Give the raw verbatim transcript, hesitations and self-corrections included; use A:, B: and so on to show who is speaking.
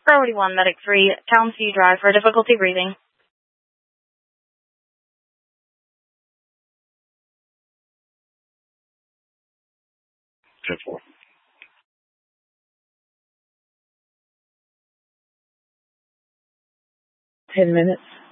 A: Priority one, Medic three, Townsview Drive for difficulty breathing.
B: ten four.
C: Ten minutes.